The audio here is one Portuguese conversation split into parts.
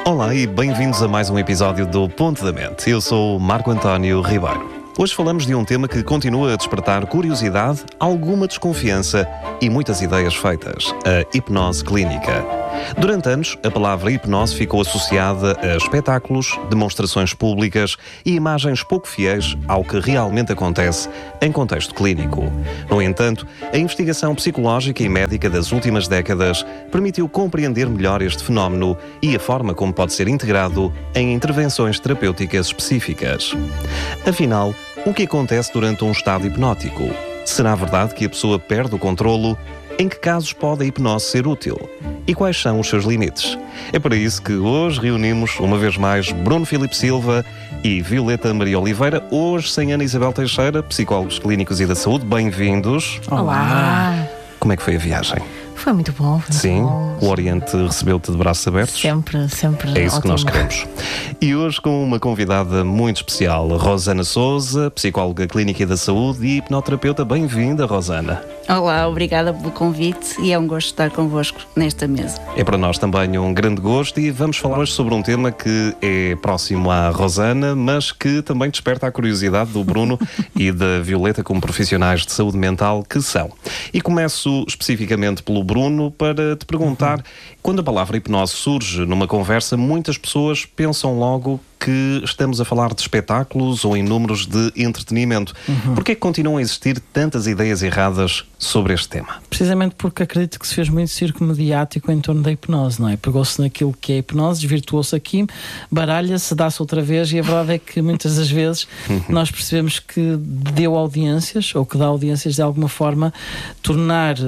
Olá e bem-vindos a mais um episódio do Ponto da Mente. Eu sou o Marco António Ribeiro. Hoje falamos de um tema que continua a despertar curiosidade, alguma desconfiança e muitas ideias feitas: a hipnose clínica. Durante anos, a palavra hipnose ficou associada a espetáculos, demonstrações públicas e imagens pouco fiéis ao que realmente acontece em contexto clínico. No entanto, a investigação psicológica e médica das últimas décadas permitiu compreender melhor este fenómeno e a forma como pode ser integrado em intervenções terapêuticas específicas. Afinal, o que acontece durante um estado hipnótico? Será verdade que a pessoa perde o controlo? Em que casos pode a hipnose ser útil? E quais são os seus limites? É para isso que hoje reunimos, uma vez mais, Bruno Filipe Silva e Violeta Maria Oliveira, hoje sem Ana Isabel Teixeira, psicólogos clínicos e da saúde. Bem-vindos. Olá! Como é que foi a viagem? Foi muito bom. Sim, bom. O Oriente recebeu-te de braços abertos. Sempre É isso ótimo. que nós queremos. E hoje com uma convidada muito especial, Rosana Sousa, psicóloga clínica e da saúde e hipnoterapeuta. Bem-vinda, Rosana. Olá, obrigada pelo convite e é um gosto estar convosco nesta mesa. É para nós também um grande gosto e vamos falar hoje sobre um tema que é próximo à Rosana, mas que também desperta a curiosidade do Bruno e da Violeta como profissionais de saúde mental que são. E começo especificamente pelo Bruno para te perguntar, quando a palavra hipnose surge numa conversa, muitas pessoas pensam logo que estamos a falar de espetáculos ou em números de entretenimento. Porquê é que continuam a existir tantas ideias erradas sobre este tema? Precisamente porque acredito que se fez muito circo mediático em torno da hipnose, não é? Pegou-se naquilo que é hipnose, desvirtuou-se aqui, baralha-se, dá-se outra vez, e a verdade é que muitas das vezes nós percebemos que deu audiências, ou que dá audiências de alguma forma, tornar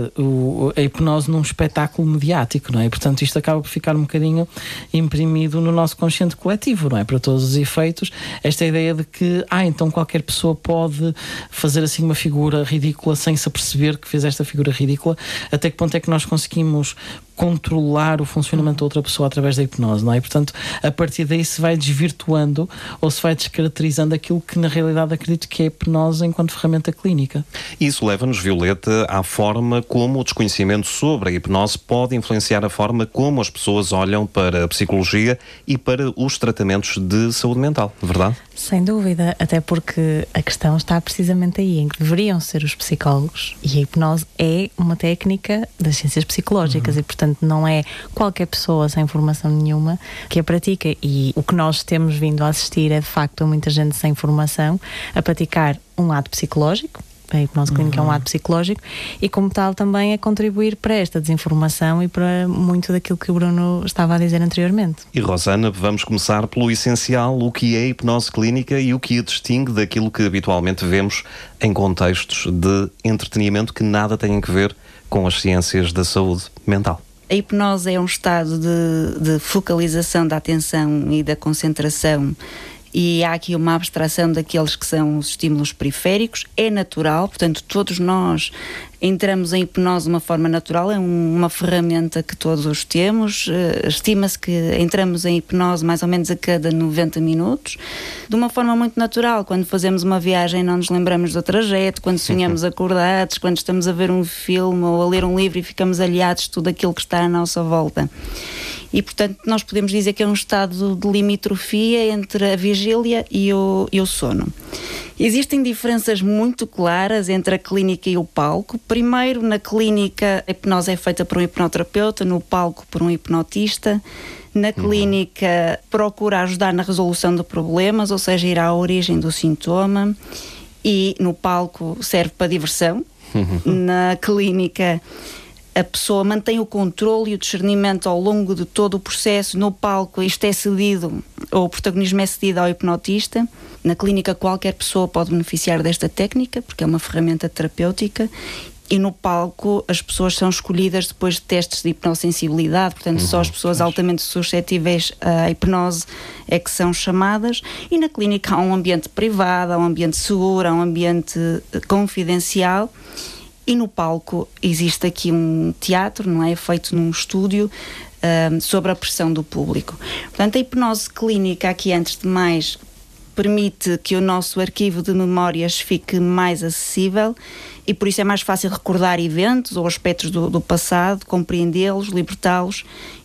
a hipnose num espetáculo mediático, não é? E, portanto, isto acaba por ficar um bocadinho imprimido no nosso consciente coletivo, não é? Para todos os efeitos, esta ideia de que, então qualquer pessoa pode fazer assim uma figura ridícula sem se aperceber que fez esta figura ridícula. Até que ponto é que nós conseguimos controlar o funcionamento de outra pessoa através da hipnose, não é? E, portanto, a partir daí se vai desvirtuando ou se vai descaracterizando aquilo que na realidade acredito que é a hipnose enquanto ferramenta clínica. Isso leva-nos, Violeta, à forma como o desconhecimento sobre a hipnose pode influenciar a forma como as pessoas olham para a psicologia e para os tratamentos de saúde mental, verdade? Sem dúvida, até porque a questão está precisamente aí, em que deveriam ser os psicólogos, e a hipnose é uma técnica das ciências psicológicas e, portanto, não é qualquer pessoa sem formação nenhuma que a pratica, e o que nós temos vindo a assistir é de facto muita gente sem formação a praticar um ato psicológico. A hipnose clínica é um ato psicológico e, como tal, também a contribuir para esta desinformação e para muito daquilo que o Bruno estava a dizer anteriormente. E, Rosana, vamos começar pelo essencial: o que é a hipnose clínica e o que a distingue daquilo que habitualmente vemos em contextos de entretenimento que nada têm a ver com as ciências da saúde mental. A hipnose é um estado de focalização da atenção e da concentração, e há aqui uma abstração daqueles que são os estímulos periféricos. É natural, portanto todos nós entramos em hipnose de uma forma natural, é uma ferramenta que todos temos. Estima-se que entramos em hipnose mais ou menos a cada 90 minutos, de uma forma muito natural. Quando fazemos uma viagem não nos lembramos do trajeto, quando sonhamos acordados, quando estamos a ver um filme ou a ler um livro e ficamos aliados de tudo aquilo que está à nossa volta. E, portanto, nós podemos dizer que é um estado de limitrofia entre a vigília e o sono. Existem diferenças muito claras entre a clínica e o palco. Primeiro, na clínica, a hipnose é feita por um hipnoterapeuta, no palco por um hipnotista. Na clínica, procura ajudar na resolução de problemas, ou seja, ir à origem do sintoma. E no palco serve para diversão. Na clínica, a pessoa mantém o controle e o discernimento ao longo de todo o processo. No palco isto é cedido, ou o protagonismo é cedido ao hipnotista. Na clínica qualquer pessoa pode beneficiar desta técnica, porque é uma ferramenta terapêutica. E no palco as pessoas são escolhidas depois de testes de hipnossensibilidade, portanto só as pessoas altamente suscetíveis à hipnose é que são chamadas. E na clínica há um ambiente privado, há um ambiente seguro, há um ambiente confidencial. E no palco existe aqui um teatro, não é? Feito num estúdio, sob a pressão do público. Portanto, a hipnose clínica aqui, antes de mais, permite que o nosso arquivo de memórias fique mais acessível e por isso é mais fácil recordar eventos ou aspectos do passado, compreendê-los, libertá-los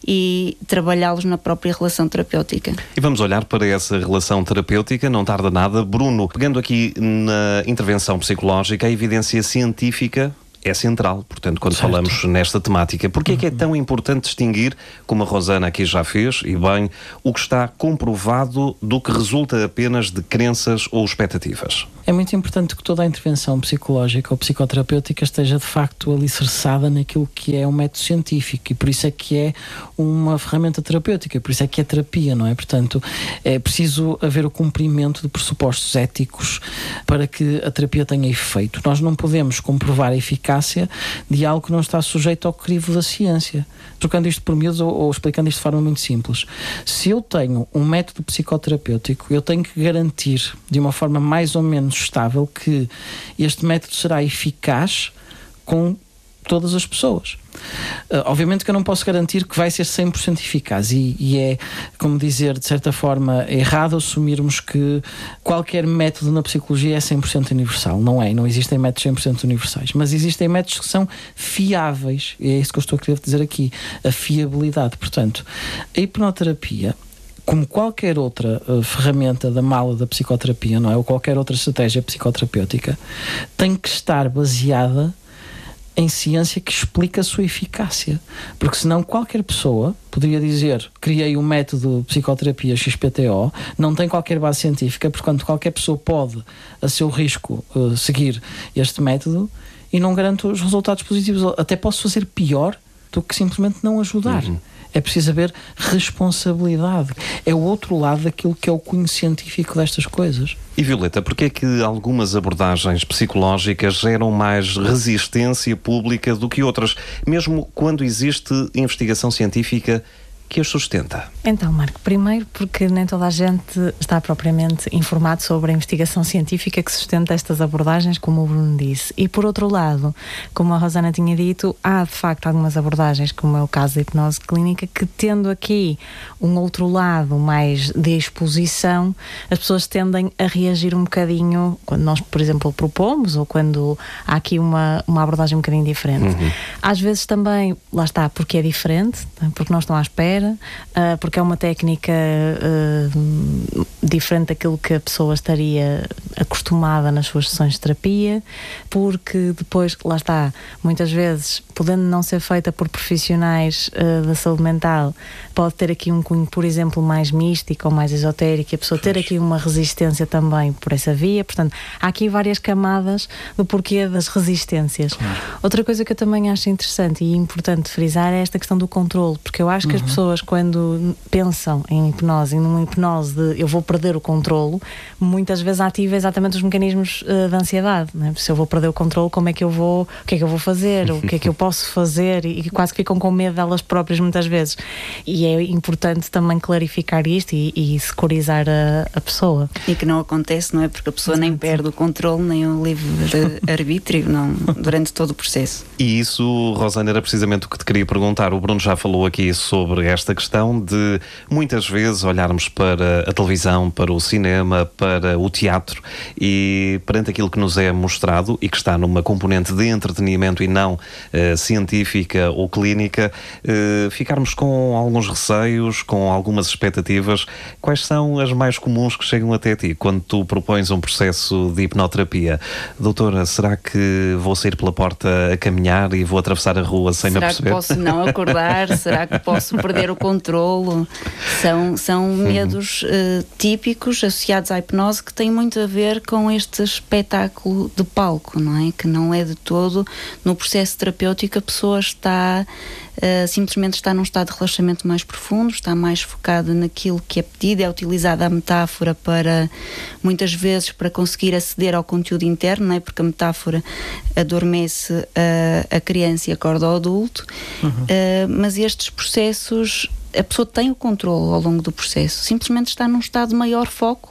e trabalhá-los na própria relação terapêutica. E vamos olhar para essa relação terapêutica, não tarda nada. Bruno, pegando aqui na intervenção psicológica, a evidência científica é central, portanto, quando falamos nesta temática. Porquê é que é tão importante distinguir, como a Rosana aqui já fez, e bem, o que está comprovado do que resulta apenas de crenças ou expectativas? É muito importante que toda a intervenção psicológica ou psicoterapêutica esteja de facto alicerçada naquilo que é um método científico, e por isso é que é uma ferramenta terapêutica, por isso é que é terapia, não é? Portanto, é preciso haver o cumprimento de pressupostos éticos para que a terapia tenha efeito. Nós não podemos comprovar a eficácia de algo que não está sujeito ao crivo da ciência. Trocando isto por miúdos ou explicando isto de forma muito simples. Se eu tenho um método psicoterapêutico, eu tenho que garantir de uma forma mais ou menos estável que este método será eficaz com todas as pessoas. Obviamente que eu não posso garantir que vai ser 100% eficaz e é, como dizer, de certa forma, errado assumirmos que qualquer método na psicologia é 100% universal. Não é, não existem métodos 100% universais, mas existem métodos que são fiáveis, e é isso que eu estou a querer dizer aqui, a fiabilidade. Portanto, a hipnoterapia, como qualquer outra ferramenta da mala da psicoterapia, não é? Ou qualquer outra estratégia psicoterapêutica, tem que estar baseada em ciência que explica a sua eficácia. Porque senão qualquer pessoa poderia dizer: criei um método de psicoterapia XPTO, não tem qualquer base científica, portanto qualquer pessoa pode, a seu risco, seguir este método e não garante os resultados positivos. Até posso fazer pior do que simplesmente não ajudar. É preciso haver responsabilidade. É o outro lado daquilo que é o cunho científico destas coisas. E Violeta, porquê é que algumas abordagens psicológicas geram mais resistência pública do que outras, mesmo quando existe investigação científica que as sustenta? Então, Marco, primeiro porque nem toda a gente está propriamente informado sobre a investigação científica que sustenta estas abordagens, como o Bruno disse. E por outro lado, como a Rosana tinha dito, há de facto algumas abordagens, como é o caso da hipnose clínica, que tendo aqui um outro lado mais de exposição, as pessoas tendem a reagir um bocadinho quando nós, por exemplo, propomos, ou quando há aqui uma abordagem um bocadinho diferente. Às vezes também, lá está, porque é diferente, porque não estão à espera, porque é uma técnica diferente daquilo que a pessoa estaria acostumada nas suas sessões de terapia, porque depois, lá está, muitas vezes, podendo não ser feita por profissionais da saúde mental, pode ter aqui um cunho, por exemplo, mais místico ou mais esotérico, e a pessoa ter aqui uma resistência também por essa via. Portanto, há aqui várias camadas do porquê das resistências. Outra coisa que eu também acho interessante e importante frisar é esta questão do controle, porque eu acho que as pessoas, quando pensam em hipnose, numa hipnose de eu vou perder o controlo, muitas vezes ativa exatamente os mecanismos de ansiedade, não é? Se eu vou perder o controlo, como é que eu vou, o que é que eu vou fazer, o que é que eu posso fazer, e quase que ficam com medo delas próprias muitas vezes. E é importante também clarificar isto e securizar a pessoa. E que não acontece, não é? Porque a pessoa nem perde o controle, nem o livre-arbítrio, não, durante todo o processo. E isso, Rosana, era precisamente o que te queria perguntar. O Bruno já falou aqui sobre esta questão de muitas vezes olharmos para a televisão, para o cinema, para o teatro, e perante aquilo que nos é mostrado e que está numa componente de entretenimento e não científica ou clínica, ficarmos com alguns receios, com algumas expectativas. Quais são as mais comuns que chegam até ti quando tu propões um processo de hipnoterapia? Doutora, será que vou sair pela porta a caminhar e vou atravessar a rua sem me aperceber? Será que posso não acordar? Será que posso perder o controlo? São medos típicos associados à hipnose, que têm muito a ver com este espetáculo de palco, não é? Que não é de todo no processo terapêutico. A pessoa está simplesmente está num estado de relaxamento mais profundo, está mais focada naquilo que é pedido. É utilizada a metáfora para, muitas vezes, para conseguir aceder ao conteúdo interno, não é? Porque a metáfora adormece a criança e acorda o adulto. Mas estes processos, a pessoa tem o controle ao longo do processo, simplesmente está num estado de maior foco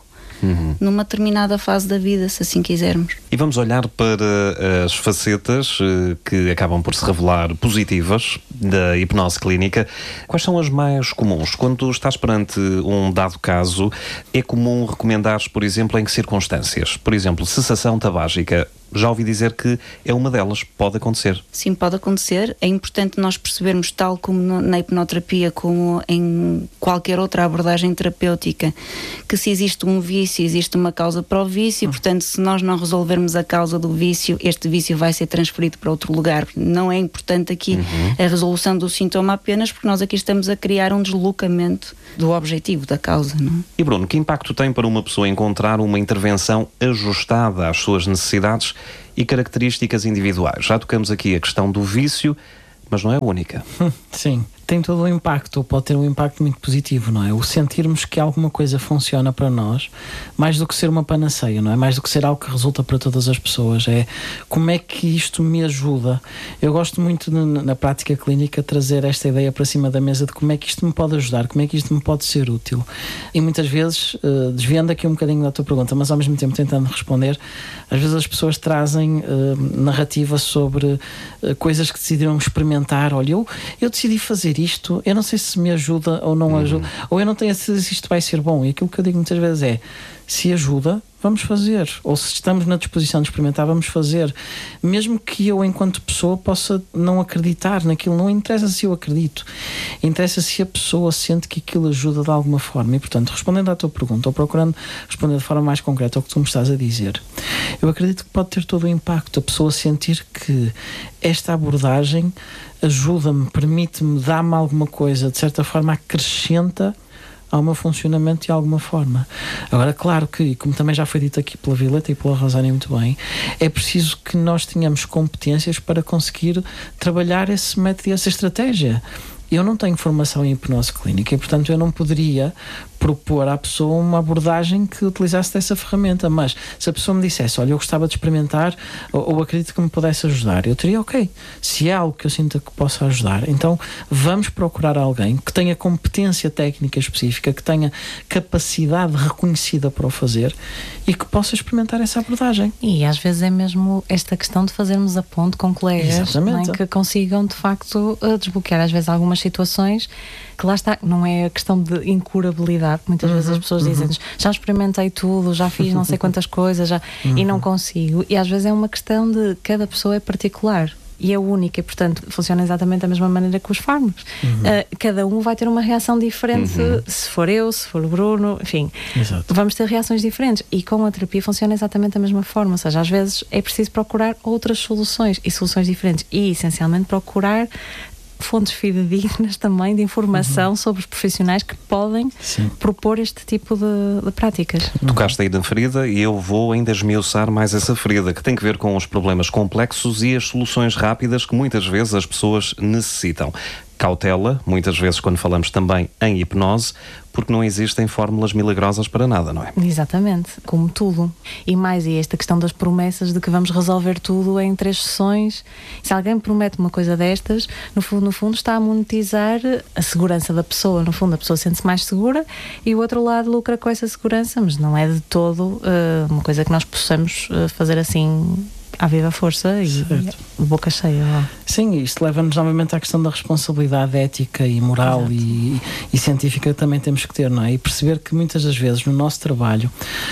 numa determinada fase da vida, se assim quisermos. E vamos olhar para as facetas que acabam por se revelar positivas da hipnose clínica. Quais são as mais comuns? Quando estás perante um dado caso, é comum recomendares, por exemplo, em que circunstâncias? Por exemplo, cessação tabágica. Já ouvi dizer que é uma delas, pode acontecer. Sim, pode acontecer. É importante nós percebermos, tal como na hipnoterapia, como em qualquer outra abordagem terapêutica, que se existe um vício, existe uma causa para o vício, portanto, se nós não resolvermos a causa do vício, este vício vai ser transferido para outro lugar. Não é importante aqui a resolução do sintoma apenas, porque nós aqui estamos a criar um deslocamento do objetivo, da causa, não é? E Bruno, que impacto tem para uma pessoa encontrar uma intervenção ajustada às suas necessidades e características individuais? Já tocamos aqui a questão do vício, mas não é a única. Sim, tem todo um impacto, ou pode ter um impacto muito positivo, não é? O sentirmos que alguma coisa funciona para nós, mais do que ser uma panaceia, não é? Mais do que ser algo que resulta para todas as pessoas, é como é que isto me ajuda. Eu gosto muito na prática clínica trazer esta ideia para cima da mesa de como é que isto me pode ajudar, como é que isto me pode ser útil. E muitas vezes, desviando aqui um bocadinho da tua pergunta, mas ao mesmo tempo tentando responder, às vezes as pessoas trazem narrativa sobre coisas que decidiram experimentar. Olha, eu decidi fazer isto, eu não sei se me ajuda ou não ajuda, ou eu não tenho a certeza se isto vai ser bom. E aquilo que eu digo muitas vezes é: se ajuda, vamos fazer. Ou se estamos na disposição de experimentar, vamos fazer. Mesmo que eu, enquanto pessoa, possa não acreditar naquilo. Não interessa se eu acredito. Interessa se a pessoa sente que aquilo ajuda de alguma forma. E, portanto, respondendo à tua pergunta, ou procurando responder de forma mais concreta ao que tu me estás a dizer, eu acredito que pode ter todo o impacto. A pessoa sentir que esta abordagem ajuda-me, permite-me, dá-me alguma coisa, de certa forma acrescenta ao meu funcionamento de alguma forma. Agora, claro que, como também já foi dito aqui pela Violeta e pela Rosânia muito bem, é preciso que nós tenhamos competências para conseguir trabalhar esse método e essa estratégia. Eu não tenho formação em hipnose clínica e, portanto, eu não poderia propor à pessoa uma abordagem que utilizasse dessa ferramenta, mas se a pessoa me dissesse: olha, eu gostava de experimentar ou acredito que me pudesse ajudar, eu teria, ok, se é algo que eu sinta que possa ajudar, então vamos procurar alguém que tenha competência técnica específica, que tenha capacidade reconhecida para o fazer e que possa experimentar essa abordagem. E às vezes é mesmo esta questão de fazermos a ponte com colegas, não é? Que consigam de facto desbloquear às vezes algumas situações que lá está, não é a questão de incurabilidade. Muitas vezes as pessoas dizem-nos: já experimentei tudo, já fiz não sei quantas coisas e não consigo. E às vezes é uma questão de cada pessoa é particular e é única e, portanto, funciona exatamente da mesma maneira que os fármacos. Cada um vai ter uma reação diferente, se for eu, se for o Bruno, enfim. Exato. Vamos ter reações diferentes e com a terapia funciona exatamente da mesma forma, ou seja, às vezes é preciso procurar outras soluções e soluções diferentes e, essencialmente, procurar fontes fidedignas também de informação sobre os profissionais que podem propor este tipo de práticas. Tocaste aí na ferida e eu vou ainda esmiuçar mais essa ferida, que tem que ver com os problemas complexos e as soluções rápidas que muitas vezes as pessoas necessitam. Cautela, muitas vezes quando falamos também em hipnose, porque não existem fórmulas milagrosas para nada, não é? Exatamente, como tudo. E mais esta questão das promessas de que vamos resolver tudo em 3 sessões. Se alguém promete uma coisa destas, no fundo está a monetizar a segurança da pessoa. No fundo, a pessoa sente-se mais segura e o outro lado lucra com essa segurança, mas não é de todo uma coisa que nós possamos fazer assim à viva força e de boca cheia. Sim, isto leva-nos novamente à questão da responsabilidade ética e moral e científica que também temos que ter, não é? E perceber que muitas das vezes no nosso trabalho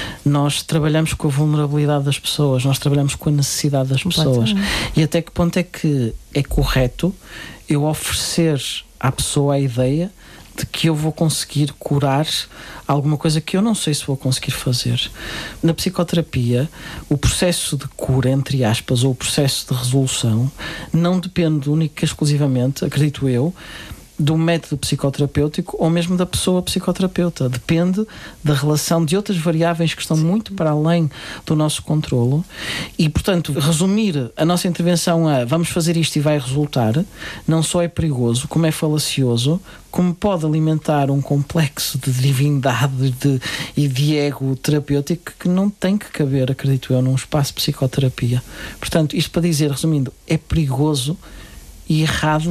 nós trabalhamos com a vulnerabilidade das pessoas, nós trabalhamos com a necessidade das pessoas. E até que ponto é que é correto eu oferecer à pessoa a ideia de que eu vou conseguir curar alguma coisa que eu não sei se vou conseguir fazer. Na psicoterapia, o processo de cura, entre aspas, ou o processo de resolução, não depende única e exclusivamente, acredito eu, do método psicoterapêutico ou mesmo da pessoa psicoterapeuta. Depende da relação de outras variáveis que estão muito para além do nosso controlo e, portanto, resumir a nossa intervenção a vamos fazer isto e vai resultar, não só é perigoso, como é falacioso, como pode alimentar um complexo de divindade e de ego terapêutico que não tem que caber, acredito eu, num espaço de psicoterapia. Portanto, isto para dizer, resumindo, é perigoso e errado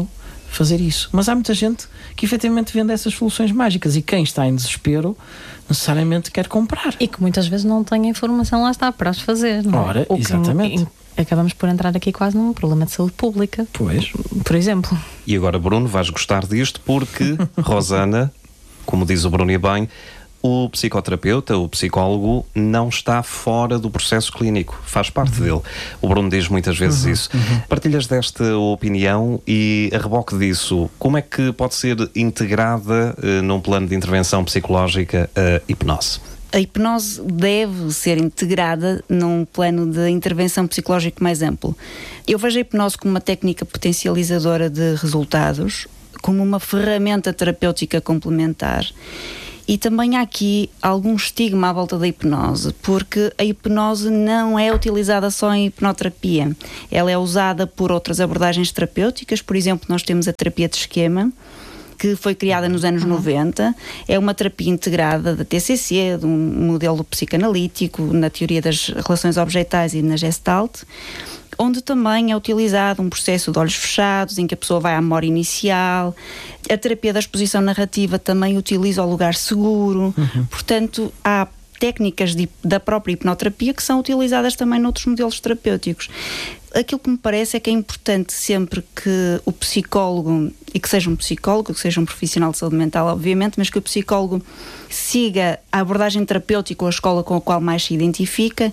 fazer isso. Mas há muita gente que efetivamente vende essas soluções mágicas, e quem está em desespero necessariamente quer comprar. E que muitas vezes não tem a informação, lá está, para as fazer, não é? Ora, exatamente. Acabamos por entrar aqui quase num problema de saúde pública. Pois. Por exemplo. E agora, Bruno, vais gostar disto porque, Rosana, como diz o Bruno e bem, o psicoterapeuta, o psicólogo, não está fora do processo clínico, faz parte dele. O Bruno diz muitas vezes isso. Partilhas desta opinião e, a reboque disso, como é que pode ser integrada num plano de intervenção psicológica a hipnose? A hipnose deve ser integrada num plano de intervenção psicológico mais amplo. Eu vejo a hipnose como uma técnica potencializadora de resultados, como uma ferramenta terapêutica complementar. E também há aqui algum estigma à volta da hipnose, porque a hipnose não é utilizada só em hipnoterapia. Ela é usada por outras abordagens terapêuticas. Por exemplo, nós temos a terapia de esquema, que foi criada nos anos 90. É uma terapia integrada da TCC, de um modelo psicanalítico, na teoria das relações objetais e na Gestalt, onde também é utilizado um processo de olhos fechados, em que a pessoa vai à memória inicial. A terapia da exposição narrativa também utiliza o lugar seguro. Portanto, há técnicas da própria hipnoterapia que são utilizadas também noutros modelos terapêuticos. Aquilo que me parece é que é importante sempre que o psicólogo, e que seja um psicólogo, que seja um profissional de saúde mental, obviamente, mas que o psicólogo siga a abordagem terapêutica ou a escola com a qual mais se identifica,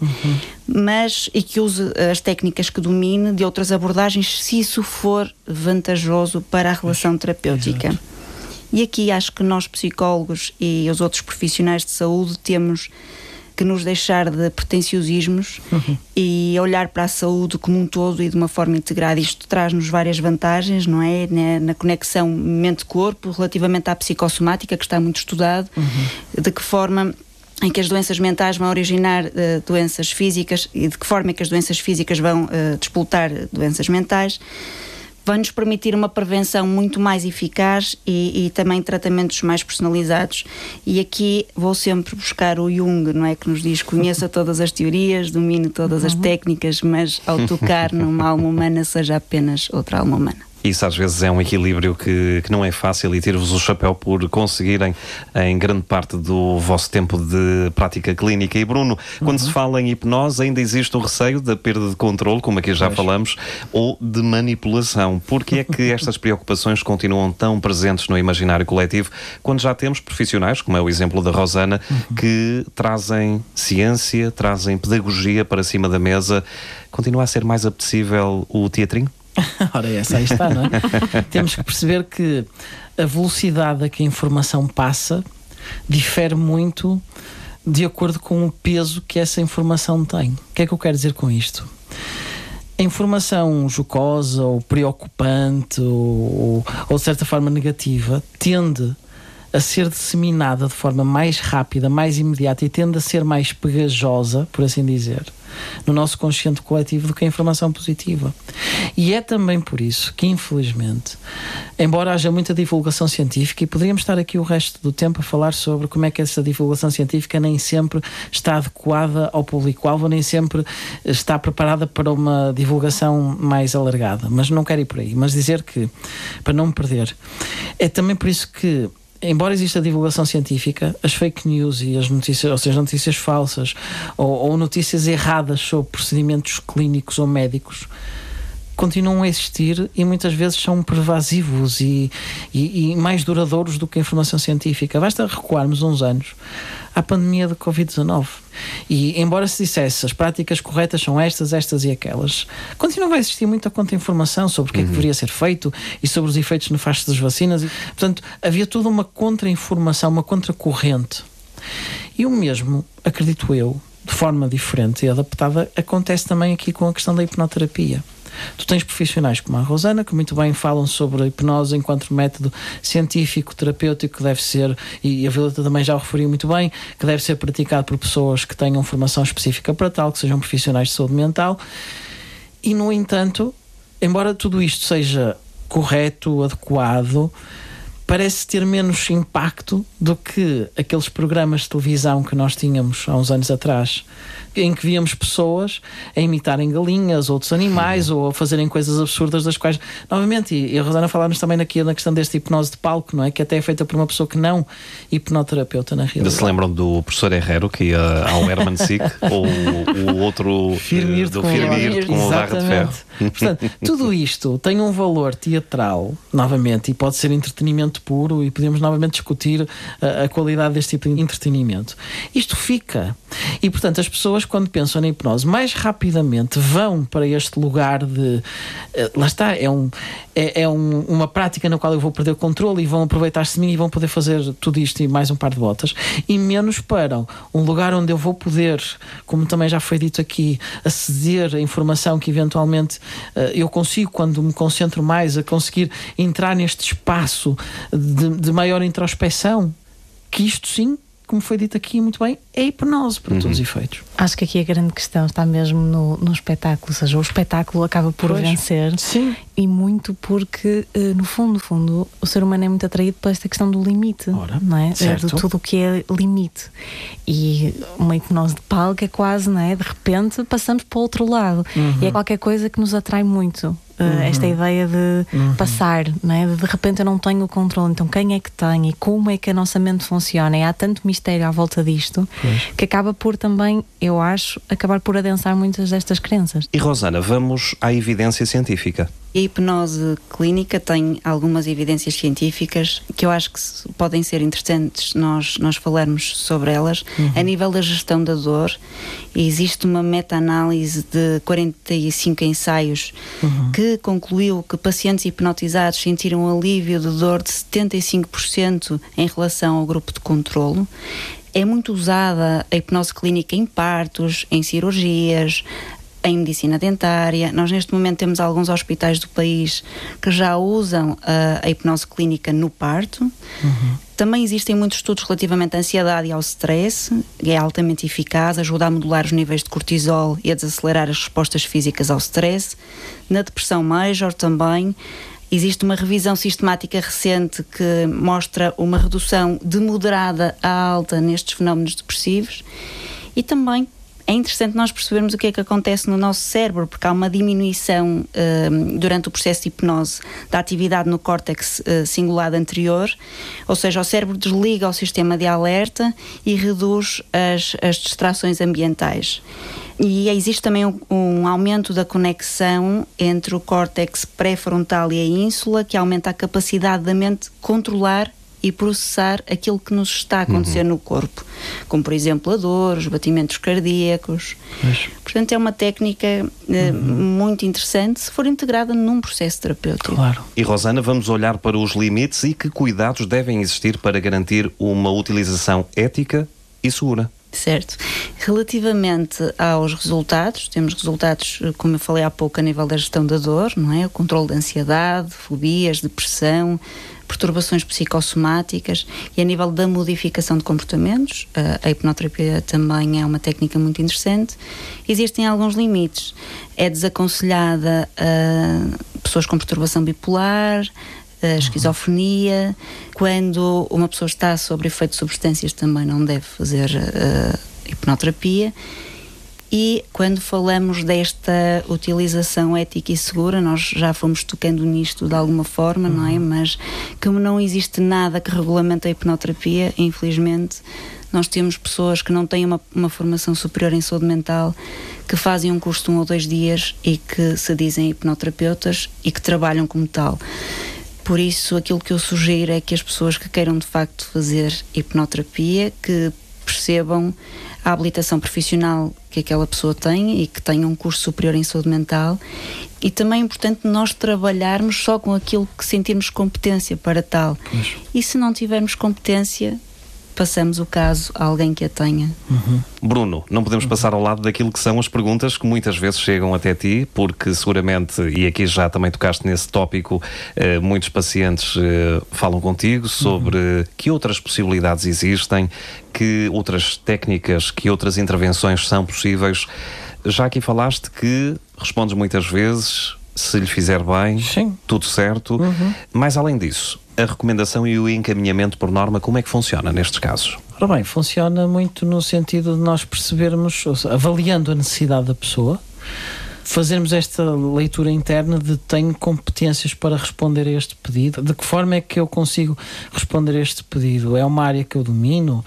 e que use as técnicas que domine de outras abordagens, se isso for vantajoso para a relação terapêutica. Exato. E aqui acho que nós, psicólogos e os outros profissionais de saúde, temos que nos deixar de pretenciosismos e olhar para a saúde como um todo e de uma forma integrada. Isto traz-nos várias vantagens, não é? Na conexão mente-corpo, relativamente à psicossomática, que está muito estudado, de que forma em que as doenças mentais vão originar doenças físicas e de que forma é que as doenças físicas vão despoltar doenças mentais. Vai-nos permitir uma prevenção muito mais eficaz e também tratamentos mais personalizados. E aqui vou sempre buscar o Jung, não é? Que nos diz: conheça todas as teorias, domine todas as técnicas, mas ao tocar numa alma humana, seja apenas outra alma humana. Isso às vezes é um equilíbrio que não é fácil, e tiro-vos o chapéu por conseguirem em grande parte do vosso tempo de prática clínica. E Bruno, quando se fala em hipnose, ainda existe o receio da perda de controle, como aqui já falamos, ou de manipulação. Porque é que estas preocupações continuam tão presentes no imaginário coletivo, quando já temos profissionais, como é o exemplo da Rosana, que trazem ciência, trazem pedagogia para cima da mesa? Continua a ser mais apetecível o teatrinho? Ora, essa aí está, não é? Temos que perceber que a velocidade a que a informação passa difere muito de acordo com o peso que essa informação tem. O que é que eu quero dizer com isto? A informação jocosa ou preocupante ou de certa forma negativa tende a ser disseminada de forma mais rápida, mais imediata, e tende a ser mais pegajosa, por assim dizer, no nosso consciente coletivo, do que a informação positiva. E é também por isso que, infelizmente, embora haja muita divulgação científica, e poderíamos estar aqui o resto do tempo a falar sobre como é que essa divulgação científica nem sempre está adequada ao público-alvo, nem sempre está preparada para uma divulgação mais alargada, mas não quero ir por aí. Mas dizer que, para não me perder, é também por isso que, embora exista divulgação científica, as fake news e as notícias, ou seja, notícias falsas ou notícias erradas sobre procedimentos clínicos ou médicos, continuam a existir e muitas vezes são pervasivos e mais duradouros do que a informação científica. Basta recuarmos uns anos à pandemia da Covid-19 e, embora se dissesse as práticas corretas são estas e aquelas, continua a existir muita contra-informação sobre o que é que deveria ser feito e sobre os efeitos nefastos das vacinas. Portanto, havia toda uma contra-informação, uma contra-corrente. E o mesmo, acredito eu, de forma diferente e adaptada, acontece também aqui com a questão da hipnoterapia. Tu tens profissionais como a Rosana, que muito bem falam sobre a hipnose enquanto método científico, terapêutico, que deve ser, e a Violeta também já o referiu muito bem, que deve ser praticado por pessoas que tenham formação específica para tal, que sejam profissionais de saúde mental. E, no entanto, embora tudo isto seja correto, adequado, parece ter menos impacto do que aqueles programas de televisão que nós tínhamos há uns anos atrás, em que víamos pessoas a imitarem galinhas, outros animais, ou a fazerem coisas absurdas das quais, novamente, e a Rosana falámos também aqui na questão desta hipnose de palco, não é? Que até é feita por uma pessoa que não hipnoterapeuta, na realidade. Se lembram do professor Herrero, que ia ao Hermann Sick, ou o outro Firmir do Firmir com o Barra de Ferro. Portanto, tudo isto tem um valor teatral, novamente, e pode ser entretenimento puro, e podemos novamente discutir a qualidade deste tipo de entretenimento. Isto fica. E, portanto, as pessoas, quando pensam na hipnose, mais rapidamente vão para este lugar de... lá está, uma prática na qual eu vou perder o controle e vão aproveitar-se de mim e vão poder fazer tudo isto e mais um par de botas, e menos para um lugar onde eu vou poder, como também já foi dito aqui, aceder a informação que eventualmente eu consigo, quando me concentro mais, a conseguir entrar neste espaço de maior introspecção, que isto sim, como foi dito aqui muito bem, é hipnose para todos os efeitos. Acho que aqui a grande questão está mesmo no espetáculo, ou seja, o espetáculo acaba por vencer. Sim. E muito porque, no fundo, o ser humano é muito atraído por esta questão do limite, não é? De tudo o que é limite. E uma hipnose de palco é quase, não é? De repente passamos para o outro lado. E é qualquer coisa que nos atrai muito. Esta ideia de passar, não é? De repente eu não tenho o controle, então quem é que tem e como é que a nossa mente funciona? E há tanto mistério à volta disto que acaba por também, eu acho, acabar por adensar muitas destas crenças. E Rosana, vamos à evidência científica. A hipnose clínica tem algumas evidências científicas que eu acho que podem ser interessantes nós falarmos sobre elas. A nível da gestão da dor, existe uma meta-análise de 45 ensaios que concluiu que pacientes hipnotizados sentiram um alívio de dor de 75% em relação ao grupo de controlo. É muito usada a hipnose clínica em partos, em cirurgias, em medicina dentária. Nós neste momento temos alguns hospitais do país que já usam a hipnose clínica no parto. Também existem muitos estudos relativamente à ansiedade e ao stress, que é altamente eficaz, ajuda a modular os níveis de cortisol e a desacelerar as respostas físicas ao stress. Na depressão major também existe uma revisão sistemática recente que mostra uma redução de moderada a alta nestes fenómenos depressivos. E também é interessante nós percebermos o que é que acontece no nosso cérebro, porque há uma diminuição durante o processo de hipnose da atividade no córtex cingulado anterior, ou seja, o cérebro desliga o sistema de alerta e reduz as distrações ambientais. E existe também um aumento da conexão entre o córtex pré-frontal e a ínsula, que aumenta a capacidade da mente controlar e processar aquilo que nos está a acontecer no corpo, como por exemplo a dor, os batimentos cardíacos. Portanto, é uma técnica muito interessante se for integrada num processo terapêutico. Claro. E Rosana, vamos olhar para os limites e que cuidados devem existir para garantir uma utilização ética e segura. Certo. Relativamente aos resultados, temos resultados, como eu falei há pouco, a nível da gestão da dor, não é? O controle da ansiedade, fobias, depressão, perturbações psicossomáticas, e a nível da modificação de comportamentos, a hipnoterapia também é uma técnica muito interessante. Existem alguns limites. É desaconselhada a pessoas com perturbação bipolar, a esquizofrenia. Quando uma pessoa está sob efeito de substâncias, também não deve fazer hipnoterapia. E quando falamos desta utilização ética e segura, nós já fomos tocando nisto de alguma forma, não é? Mas como não existe nada que regulamente a hipnoterapia, infelizmente, nós temos pessoas que não têm uma formação superior em saúde mental, que fazem um curso de 1 ou 2 dias e que se dizem hipnoterapeutas e que trabalham como tal. Por isso, aquilo que eu sugiro é que as pessoas que queiram de facto fazer hipnoterapia, que percebam a habilitação profissional que aquela pessoa tem e que tenha um curso superior em saúde mental. E também é importante nós trabalharmos só com aquilo que sentirmos competência para tal. E se não tivermos competência, passamos o caso a alguém que a tenha. Bruno, não podemos passar ao lado daquilo que são as perguntas que muitas vezes chegam até ti, porque seguramente, e aqui já também tocaste nesse tópico, muitos pacientes falam contigo sobre que outras possibilidades existem, que outras técnicas, que outras intervenções são possíveis. Já aqui falaste que respondes muitas vezes, se lhe fizer bem, tudo certo. Mas além disso, a recomendação e o encaminhamento por norma, como é que funciona nestes casos? Ora bem, funciona muito no sentido de nós percebermos, avaliando a necessidade da pessoa, fazermos esta leitura interna de tenho competências para responder a este pedido, de que forma é que eu consigo responder a este pedido, é uma área que eu domino,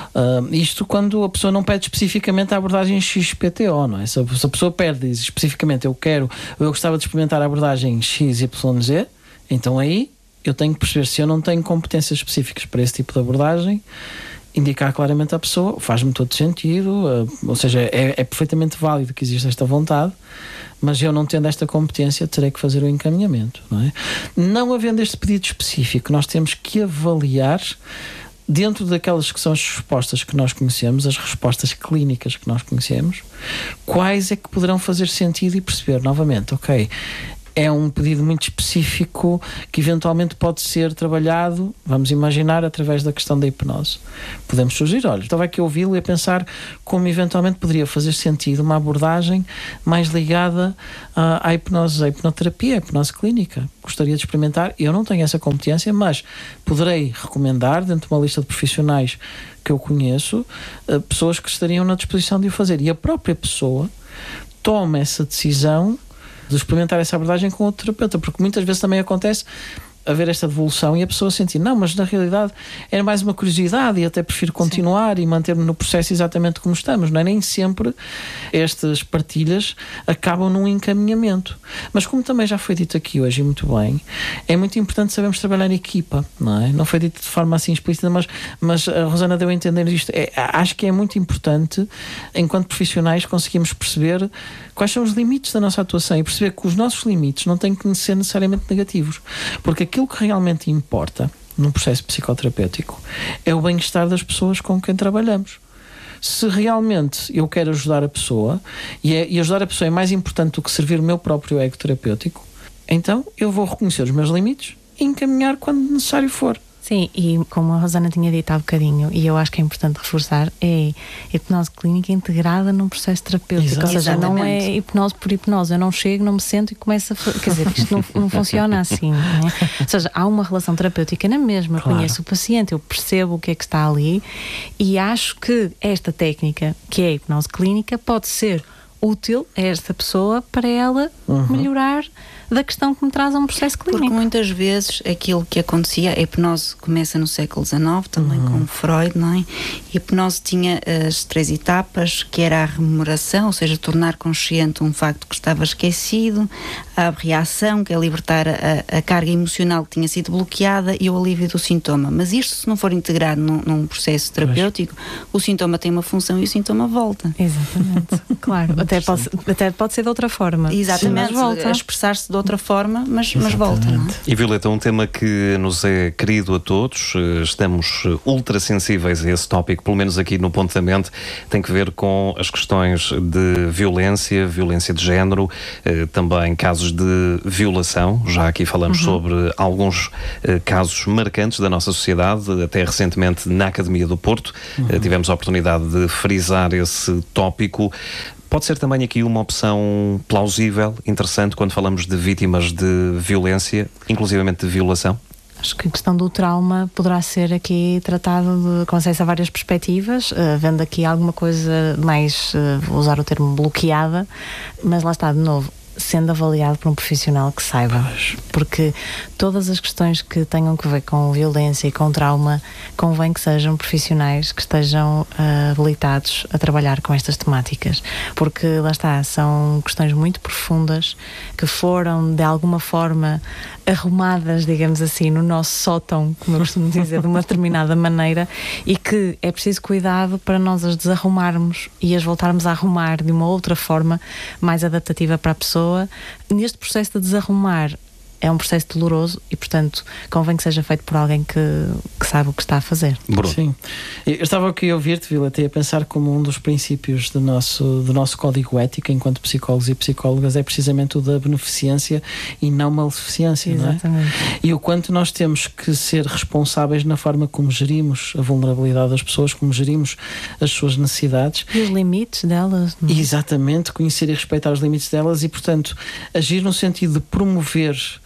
isto quando a pessoa não pede especificamente a abordagem XPTO, não é? Se a pessoa pede, diz especificamente eu gostava de experimentar a abordagem XYZ, então aí eu tenho que perceber se eu não tenho competências específicas para esse tipo de abordagem, indicar claramente à pessoa, faz-me todo sentido, ou seja, é perfeitamente válido que exista esta vontade, mas eu não tendo esta competência terei que fazer o encaminhamento, não é? Não havendo este pedido específico, nós temos que avaliar, dentro daquelas que são as respostas que nós conhecemos, as respostas clínicas que nós conhecemos, quais é que poderão fazer sentido e perceber novamente, ok, é um pedido muito específico que eventualmente pode ser trabalhado, vamos imaginar, através da questão da hipnose. Podemos sugerir, olha, estava aqui a ouvi-lo e a pensar como eventualmente poderia fazer sentido uma abordagem mais ligada à hipnose, à hipnoterapia, à hipnose clínica. Gostaria de experimentar, eu não tenho essa competência, mas poderei recomendar, dentro de uma lista de profissionais que eu conheço, pessoas que estariam na disposição de o fazer. E a própria pessoa toma essa decisão de experimentar essa abordagem com outro terapeuta, porque muitas vezes também acontece haver esta devolução e a pessoa sentir, não, mas na realidade era mais uma curiosidade e até prefiro continuar e manter-me no processo exatamente como estamos, não é? Nem sempre estas partilhas acabam num encaminhamento. Mas como também já foi dito aqui hoje e muito bem, é muito importante sabermos trabalhar em equipa, não é? Não foi dito de forma assim explícita, mas a Rosana deu a entender isto. Acho que é muito importante, enquanto profissionais, conseguirmos perceber quais são os limites da nossa atuação e perceber que os nossos limites não têm que ser necessariamente negativos, porque aquilo que realmente importa num processo psicoterapêutico é o bem-estar das pessoas com quem trabalhamos. Se realmente eu quero ajudar a pessoa e ajudar a pessoa é mais importante do que servir o meu próprio ego terapêutico, então eu vou reconhecer os meus limites e encaminhar quando necessário for. Sim, e como a Rosana tinha dito há bocadinho, e eu acho que é importante reforçar, é hipnose clínica integrada num processo terapêutico. Exatamente. Ou seja, não é hipnose por hipnose. Eu não chego, não me sento e começo a... Quer dizer, isto não funciona assim, não é? Ou seja, há uma relação terapêutica na mesma. Claro. Eu conheço o paciente, eu percebo o que é que está ali e acho que esta técnica, que é a hipnose clínica, pode ser útil a esta pessoa para ela melhorar da questão que me traz a um processo clínico. Porque muitas vezes aquilo que acontecia, a hipnose começa no século XIX, também com Freud, não é? E a hipnose tinha as 3 etapas, que era a rememoração, ou seja, tornar consciente um facto que estava esquecido, a reação, que é libertar a carga emocional que tinha sido bloqueada, e o alívio do sintoma. Mas isto, se não for integrado num processo terapêutico, o sintoma tem uma função e o sintoma volta. Exatamente, claro. Até pode ser de outra forma. Exatamente, mas volta a expressar-se de outra forma, mas volta, não é? E Violeta, um tema que nos é querido a todos, estamos ultra sensíveis a esse tópico, pelo menos aqui no Ponto da Mente, tem que ver com as questões de violência de género, também casos de violação. Já aqui falamos sobre alguns casos marcantes da nossa sociedade, até recentemente na Academia do Porto, tivemos a oportunidade de frisar esse tópico. Pode ser também aqui uma opção plausível, interessante, quando falamos de vítimas de violência, inclusivamente de violação? Acho que a questão do trauma poderá ser aqui tratada com acesso a várias perspectivas, vendo aqui alguma coisa mais, vou usar o termo bloqueada, mas lá está, de novo, sendo avaliado por um profissional que saiba, porque todas as questões que tenham que ver com violência e com trauma, convém que sejam profissionais que estejam habilitados a trabalhar com estas temáticas, porque lá está, são questões muito profundas que foram de alguma forma arrumadas, digamos assim, no nosso sótão, como eu costumo dizer, de uma determinada maneira, e que é preciso cuidado para nós as desarrumarmos e as voltarmos a arrumar de uma outra forma mais adaptativa para a pessoa. Neste processo de desarrumar é um processo doloroso e, portanto, convém que seja feito por alguém que sabe o que está a fazer. Bruno. Sim. Eu estava aqui a ouvir-te, Violeta, a pensar como um dos princípios do nosso código ético enquanto psicólogos e psicólogas é precisamente o da beneficência e não maleficência. Exatamente. Não é? E o quanto nós temos que ser responsáveis na forma como gerimos a vulnerabilidade das pessoas, como gerimos as suas necessidades. E os limites delas. Não é? Exatamente, conhecer e respeitar os limites delas e, portanto, agir no sentido de promover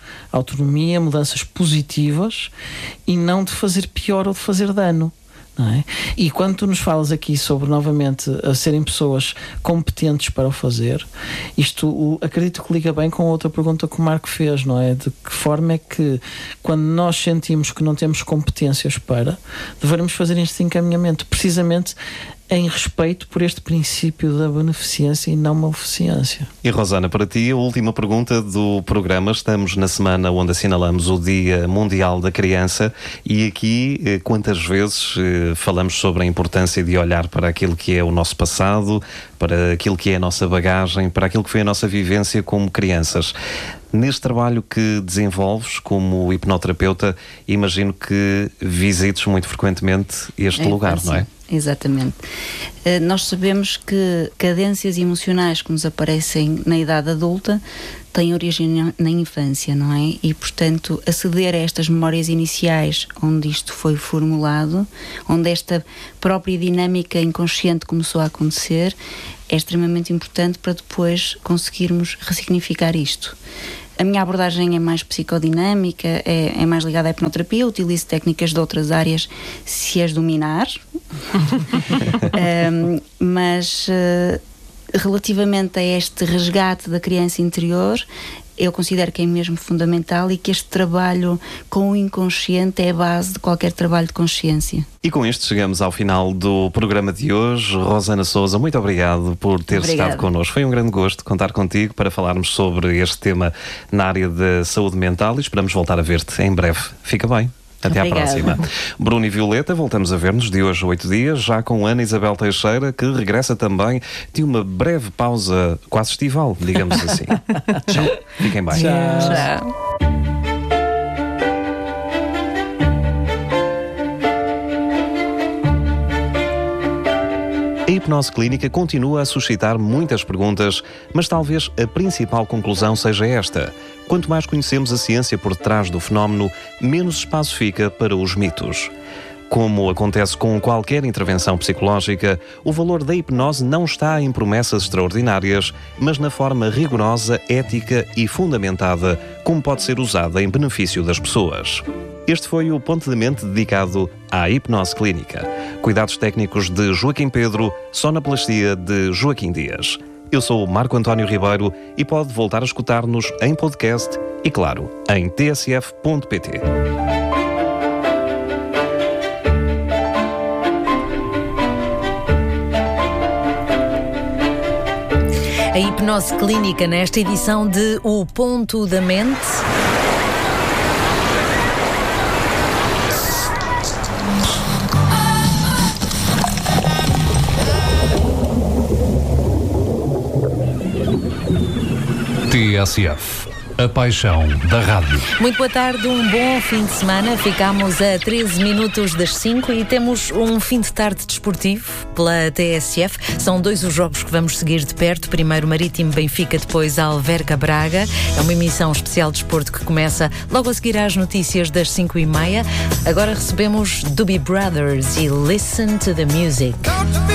autonomia, mudanças positivas e não de fazer pior ou de fazer dano. Não é? E quando tu nos falas aqui sobre, novamente, a serem pessoas competentes para o fazer, isto acredito que liga bem com outra pergunta que o Marco fez, não é? De que forma é que, quando nós sentimos que não temos competências para, devemos fazer este encaminhamento, precisamente em respeito por este princípio da beneficência e não maleficência. E Rosana, para ti, a última pergunta do programa. Estamos na semana onde assinalamos o Dia Mundial da Criança e aqui quantas vezes falamos sobre a importância de olhar para aquilo que é o nosso passado, para aquilo que é a nossa bagagem, para aquilo que foi a nossa vivência como crianças. Neste trabalho que desenvolves como hipnoterapeuta, imagino que visites muito frequentemente este lugar, sim, não é? Exatamente. Nós sabemos que cadências emocionais que nos aparecem na idade adulta têm origem na infância, não é? E, portanto, aceder a estas memórias iniciais onde isto foi formulado, onde esta própria dinâmica inconsciente começou a acontecer, é extremamente importante para depois conseguirmos ressignificar isto. A minha abordagem é mais psicodinâmica, é mais ligada à hipnoterapia, utilizo técnicas de outras áreas se as dominar, mas relativamente a este resgate da criança interior, eu considero que é mesmo fundamental e que este trabalho com o inconsciente é a base de qualquer trabalho de consciência. E com isto chegamos ao final do programa de hoje. Rosana Sousa, muito obrigado por ter estado connosco. Foi um grande gosto contar contigo para falarmos sobre este tema na área da saúde mental e esperamos voltar a ver-te em breve. Fica bem. Até à próxima. Bruno e Violeta, voltamos a ver-nos de hoje a 8 dias, já com Ana Isabel Teixeira, que regressa também de uma breve pausa quase estival, digamos assim. Tchau. Fiquem bem. Tchau. A hipnose clínica continua a suscitar muitas perguntas, mas talvez a principal conclusão seja esta: quanto mais conhecemos a ciência por detrás do fenómeno, menos espaço fica para os mitos. Como acontece com qualquer intervenção psicológica, o valor da hipnose não está em promessas extraordinárias, mas na forma rigorosa, ética e fundamentada como pode ser usada em benefício das pessoas. Este foi o Ponto de Mente dedicado à hipnose clínica. Cuidados técnicos de Joaquim Pedro, sonoplastia de Joaquim Dias. Eu sou o Marco António Ribeiro e pode voltar a escutar-nos em podcast e, claro, em tsf.pt. A hipnose clínica nesta edição de O Ponto da Mente. TSF, a paixão da rádio. Muito boa tarde, um bom fim de semana. Ficámos a 13 minutos das 5 e temos um fim de tarde desportivo pela TSF. São 2 os jogos que vamos seguir de perto. Primeiro Marítimo Benfica, depois Alverca Braga. É uma emissão especial de desporto que começa logo a seguir às notícias das 5:30. Agora recebemos Doobie Brothers e Listen to the Music.